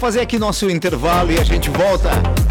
fazer aqui nosso intervalo e a gente volta.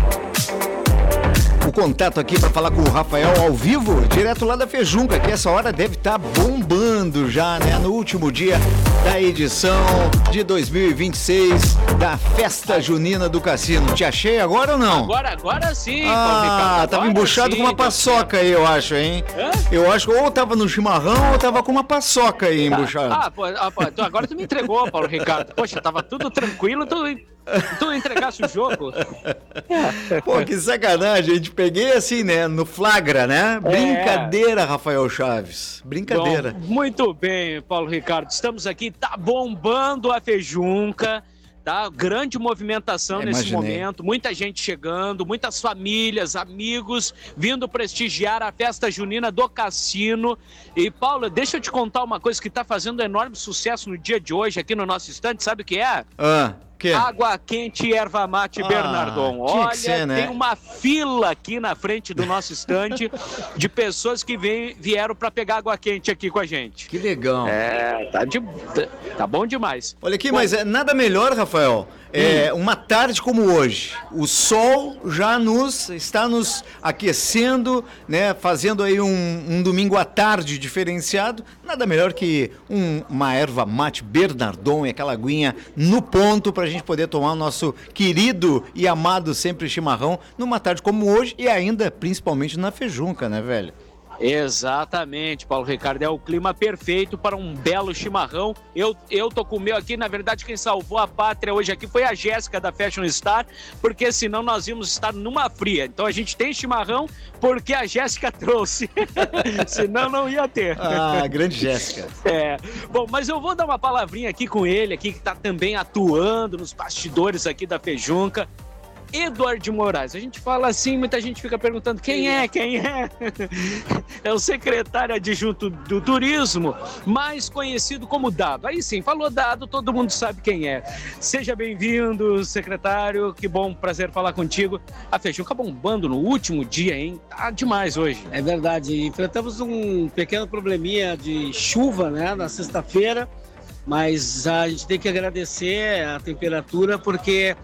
O contato aqui para falar com o Rafael ao vivo, direto lá da Fejunca, que essa hora deve estar bombando já, né? No último dia da edição de 2026 da Festa Junina do Cassino. Te achei agora ou não? Agora sim. Ah, tava embuchado com uma paçoca aí, eu acho, hein? Hã? Eu acho que ou tava no chimarrão ou tava com uma paçoca aí embuchado. Pô, agora tu me entregou, Paulo Ricardo. Poxa, tava tudo tranquilo, tu entregasse o jogo. Pô, que sacanagem, a gente peguei assim, né, no flagra, né? Brincadeira, Rafael Chaves, brincadeira. Bom, muito bem, Paulo Ricardo, estamos aqui, tá bombando a Fejunca, tá? Grande movimentação nesse momento, muita gente chegando, muitas famílias, amigos, vindo prestigiar a festa junina do Cassino. E, Paulo, deixa eu te contar uma coisa que tá fazendo enorme sucesso no dia de hoje aqui no nosso estande, sabe o que é? Que? Água quente e erva mate Bernardon. Olha, ser, né? Tem uma fila aqui na frente do nosso estande de pessoas que vieram para pegar água quente aqui com a gente. Que legal. Tá bom demais. Olha aqui, mas nada melhor, Rafael, uma tarde como hoje. O sol já está nos aquecendo, né? Fazendo aí um domingo à tarde diferenciado. Nada melhor que uma erva mate Bernardon e aquela aguinha no ponto para a gente poder tomar o nosso querido e amado sempre chimarrão numa tarde como hoje e ainda principalmente na Fejunca, né, velho? Exatamente, Paulo Ricardo, é o clima perfeito para um belo chimarrão. Eu tô com o meu aqui, na verdade quem salvou a pátria hoje aqui foi a Jéssica da Fashion Star, porque senão nós íamos estar numa fria. Então a gente tem chimarrão porque a Jéssica trouxe, senão não ia ter. Ah, grande Jéssica. Bom, mas eu vou dar uma palavrinha aqui com ele, aqui que tá também atuando nos bastidores aqui da Fejunca. Eduardo de Moraes, a gente fala assim, muita gente fica perguntando quem é? É o secretário adjunto do turismo, mais conhecido como Dado. Aí sim, falou Dado, todo mundo sabe quem é. Seja bem-vindo, secretário, que bom, prazer falar contigo. A Fejunca bombando no último dia, hein? Tá demais hoje. É verdade, enfrentamos um pequeno probleminha de chuva, né, na sexta-feira, mas a gente tem que agradecer a temperatura porque...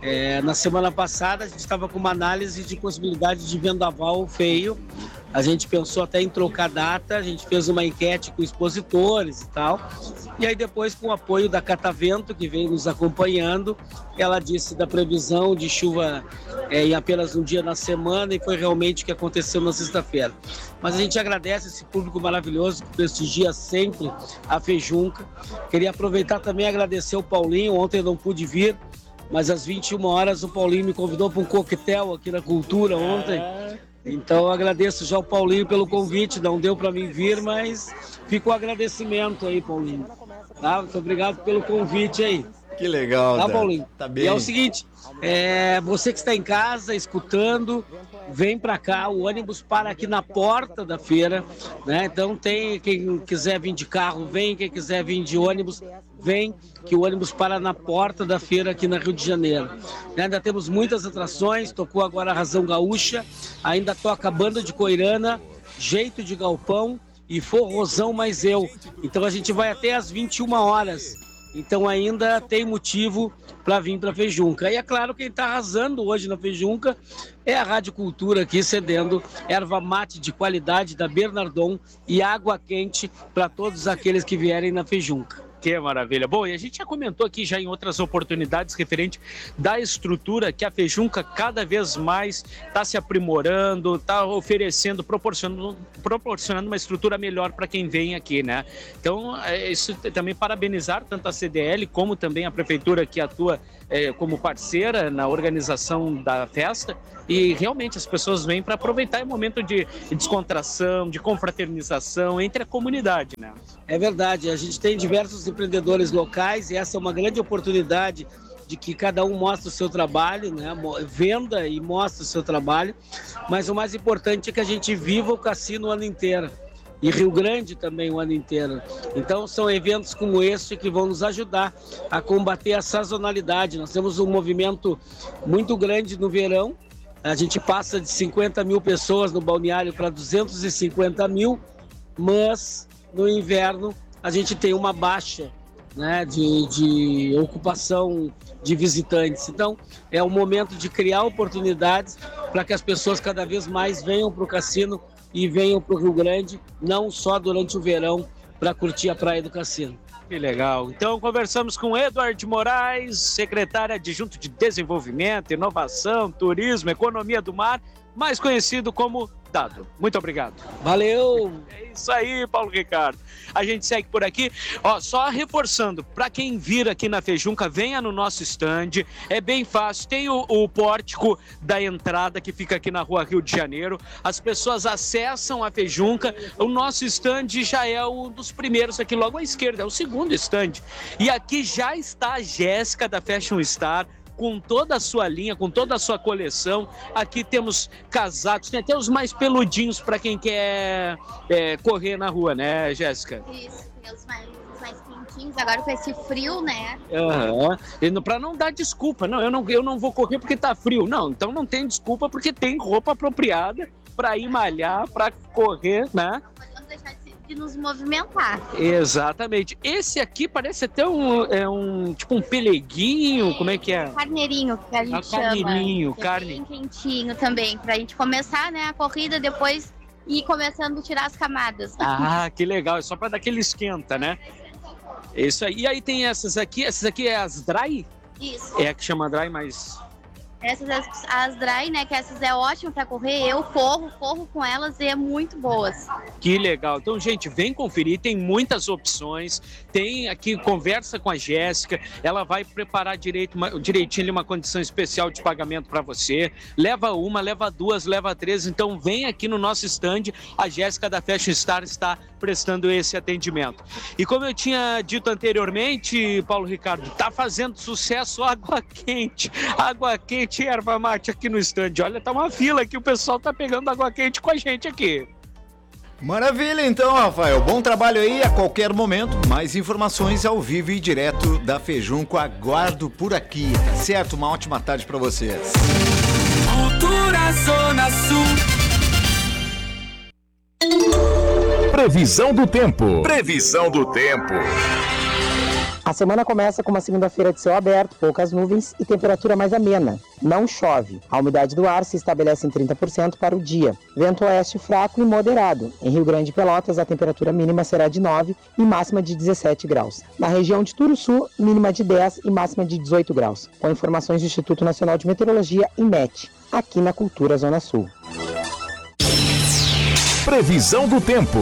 na semana passada a gente estava com uma análise de possibilidade de vendaval feio. A gente pensou até em trocar data, a gente fez uma enquete com expositores e tal. E aí depois, com o apoio da Catavento, que vem nos acompanhando, ela disse da previsão de chuva em apenas um dia na semana, e foi realmente o que aconteceu na sexta-feira. Mas a gente agradece esse público maravilhoso que prestigia sempre a Fejunca. Queria aproveitar também e agradecer o Paulinho, ontem eu não pude vir, mas às 21 horas o Paulinho me convidou para um coquetel aqui na Cultura ontem. Então eu agradeço já o Paulinho pelo convite, não deu para mim vir, mas fica o agradecimento aí, Paulinho. Tá? Muito obrigado pelo convite aí. Que legal, tá, Paulinho? Tá bem. E é o seguinte, você que está em casa, escutando, vem para cá, o ônibus para aqui na porta da feira, né? Então quem quiser vir de carro, vem, quem quiser vir de ônibus, vem, que o ônibus para na porta da feira aqui na Rio de Janeiro. Ainda temos muitas atrações, tocou agora a Razão Gaúcha, ainda toca a Banda de Coirana, Jeito de Galpão e Forrozão Mais Eu. Então a gente vai até às 21 horas. Então ainda tem motivo para vir para a Fejunca. E é claro, quem está arrasando hoje na Fejunca é a Rádio Cultura aqui cedendo erva mate de qualidade da Bernardon e água quente para todos aqueles que vierem na Fejunca. Que maravilha. Bom, e a gente já comentou aqui já em outras oportunidades referente da estrutura que a Fejunca cada vez mais está se aprimorando, está oferecendo, proporcionando uma estrutura melhor para quem vem aqui, né? Então, isso também parabenizar tanto a CDL como também a Prefeitura que atua como parceira na organização da festa, e realmente as pessoas vêm para aproveitar o momento de descontração, de confraternização entre a comunidade, né? É verdade, a gente tem diversos empreendedores locais e essa é uma grande oportunidade de que cada um mostre o seu trabalho, né? Venda e mostre o seu trabalho, mas o mais importante é que a gente viva o cassino o ano inteiro. E Rio Grande também o ano inteiro. Então são eventos como esse que vão nos ajudar a combater a sazonalidade. Nós temos um movimento muito grande no verão, a gente passa de 50 mil pessoas no balneário para 250 mil, mas no inverno a gente tem uma baixa né, de ocupação de visitantes. Então, é o momento de criar oportunidades para que as pessoas cada vez mais venham para o cassino e venham para o Rio Grande, não só durante o verão, para curtir a praia do cassino. Que legal. Então, conversamos com Eduardo Moraes, secretário adjunto de Desenvolvimento, Inovação, Turismo, Economia do Mar, mais conhecido como Dado. Muito obrigado. Valeu! É isso aí, Paulo Ricardo. A gente segue por aqui. Ó, só reforçando, para quem vir aqui na Fejunca, venha no nosso stand. É bem fácil. Tem o pórtico da entrada que fica aqui na Rua Rio de Janeiro. As pessoas acessam a Fejunca. O nosso stand já é um dos primeiros aqui logo à esquerda. É o segundo stand. E aqui já está a Jéssica da Fashion Star, com toda a sua linha, com toda a sua coleção. Aqui temos casacos, tem até os mais peludinhos para quem quer correr na rua, né, Jéssica? Isso, tem os mais quentinhos, agora com esse frio, né? Para não dar desculpa, não, eu não vou correr porque tá frio. Não, então não tem desculpa porque tem roupa apropriada para ir malhar, para correr, né? Podemos deixar de nos movimentar. Exatamente. Esse aqui parece até tipo um peleguinho, como é que é? Carneirinho, que a gente chama. Carneirinho, Bem quentinho também, pra gente começar, né, a corrida, depois ir começando a tirar as camadas. Ah, que legal, é só pra dar aquele esquenta, né? Isso aí. E aí tem essas aqui é as dry? Isso. É a que chama dry, mas... Essas as dry, né, que essas é ótimo pra correr, eu corro com elas e é muito boas. Que legal. Então, gente, vem conferir, tem muitas opções. Tem aqui, conversa com a Jéssica, ela vai preparar direitinho uma condição especial de pagamento para você. Leva uma, leva duas, leva três. Então, vem aqui no nosso stand, a Jéssica da Fashion Star está prestando esse atendimento. E como eu tinha dito anteriormente, Paulo Ricardo, tá fazendo sucesso água quente e erva mate aqui no stand. Olha, tá uma fila aqui, o pessoal tá pegando água quente com a gente aqui. Maravilha, então, Rafael. Bom trabalho aí a qualquer momento. Mais informações ao vivo e direto da Fejunco. Aguardo por aqui, tá certo? Uma ótima tarde pra vocês. Cultura Zona Sul. Previsão do tempo. A semana começa com uma segunda-feira de céu aberto, poucas nuvens e temperatura mais amena. Não chove. A umidade do ar se estabelece em 30% para o dia. Vento oeste fraco e moderado. Em Rio Grande e Pelotas, a temperatura mínima será de 9 e máxima de 17 graus. Na região de Turuçu, mínima de 10 e máxima de 18 graus. Com informações do Instituto Nacional de Meteorologia, INMET, aqui na Cultura Zona Sul. Previsão do tempo.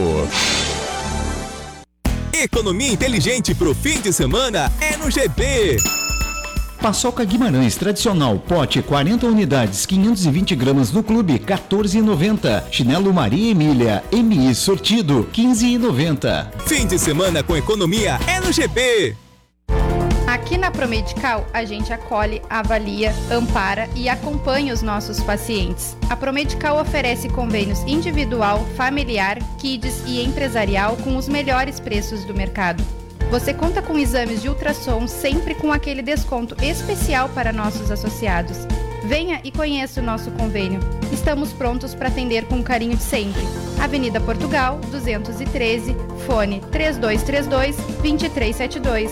Economia inteligente pro fim de semana é no GB. Paçoca Guimarães tradicional, pote 40 unidades, 520 gramas no clube, R$ 14,90. Chinelo Maria Emília, MI sortido, R$ 15,90. Fim de semana com economia é no GB. Aqui na Promedical, a gente acolhe, avalia, ampara e acompanha os nossos pacientes. A Promedical oferece convênios individual, familiar, kids e empresarial com os melhores preços do mercado. Você conta com exames de ultrassom sempre com aquele desconto especial para nossos associados. Venha e conheça o nosso convênio. Estamos prontos para atender com o carinho de sempre. Avenida Portugal, 213, fone 3232-2372.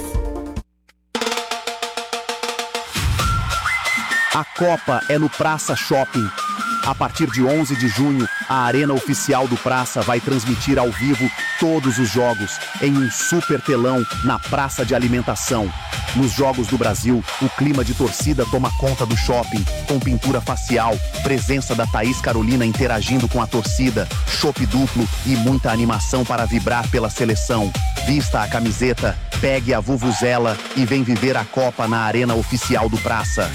A Copa é no Praça Shopping. A partir de 11 de junho, a Arena Oficial do Praça vai transmitir ao vivo todos os jogos em um super telão na praça de alimentação. Nos Jogos do Brasil, o clima de torcida toma conta do shopping, com pintura facial, presença da Thaís Carolina interagindo com a torcida, chopp duplo e muita animação para vibrar pela seleção. Vista a camiseta, pegue a vuvuzela e vem viver a Copa na Arena Oficial do Praça.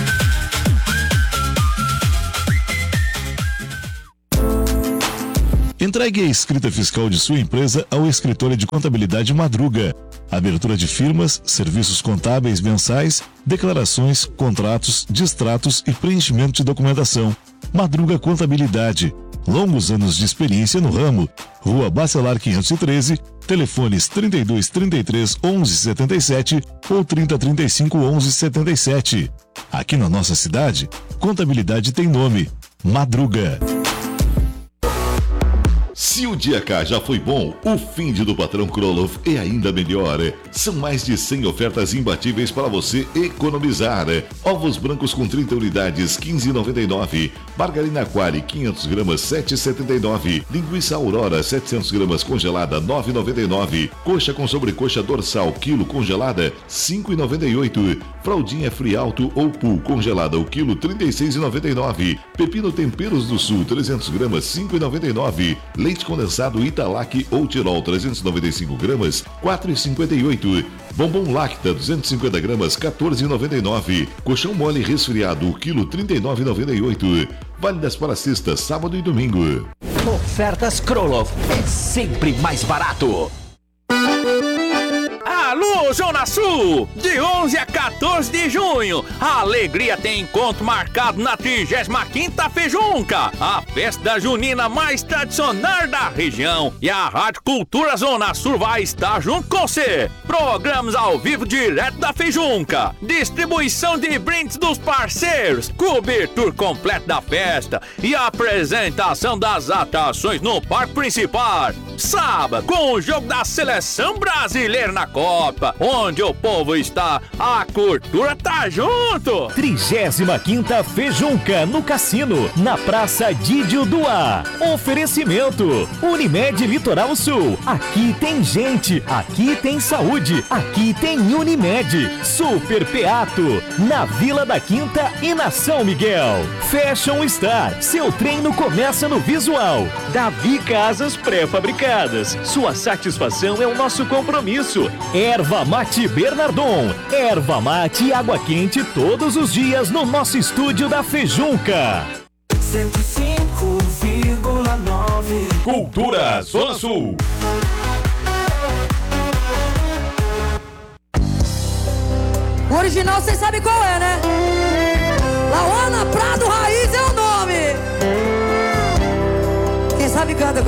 Entregue a escrita fiscal de sua empresa ao escritório de contabilidade Madruga. Abertura de firmas, serviços contábeis mensais, declarações, contratos, distratos e preenchimento de documentação. Madruga Contabilidade. Longos anos de experiência no ramo. Rua Bacelar 513, telefones 3233 1177 ou 3035 1177. Aqui na nossa cidade, contabilidade tem nome: Madruga. Se o dia K já foi bom, o fim de do patrão Kroloff é ainda melhor. São mais de 100 ofertas imbatíveis para você economizar. Ovos brancos com 30 unidades, R$ 15,99. Margarina Quali, 500 gramas, R$ 7,79. Linguiça Aurora, 700 gramas congelada, R$ 9,99. Coxa com sobrecoxa dorsal, quilo congelada, R$ 5,98. Fraldinha Frialto ou Pool congelada, o quilo, R$ 36,99. Pepino Temperos do Sul, 300 gramas, R$ 5,99. Leite condensado Italac ou Tirol, 395 gramas, R$ 4,58. Bombom Lacta, 250 gramas, R$ 14,99. Colchão mole resfriado, o quilo, R$ 39,98. Válidas para sexta, sábado e domingo. Ofertas Kroloff é sempre mais barato. Alô, Zona Sul! De 11 a 14 de junho, a Alegria tem encontro marcado na 35ª Fejunca, a festa junina mais tradicional da região. E a Rádio Cultura Zona Sul vai estar junto com você. Programas ao vivo direto da Fejunca, distribuição de brindes dos parceiros, cobertura completa da festa e apresentação das atrações no Parque Principal. Sábado, com o jogo da Seleção Brasileira na Copa, onde o povo está, a cultura tá junto. 35ª Fejunca no Cassino, na Praça Didio Duá. Oferecimento Unimed Litoral Sul. Aqui tem gente, aqui tem saúde, aqui tem Unimed. Super Peato, na Vila da Quinta e na São Miguel. Fashion Star, seu treino começa no visual. Davi Casas Pré-Fabricadas, sua satisfação é o nosso compromisso. Erva Mate Bernardon, erva mate e água quente todos os dias no nosso estúdio da Fejunca. 105,9 Cultura Zona Sul. O original vocês sabem qual é, né? Lauana Prado Raiz é o nome. Quem sabe canta.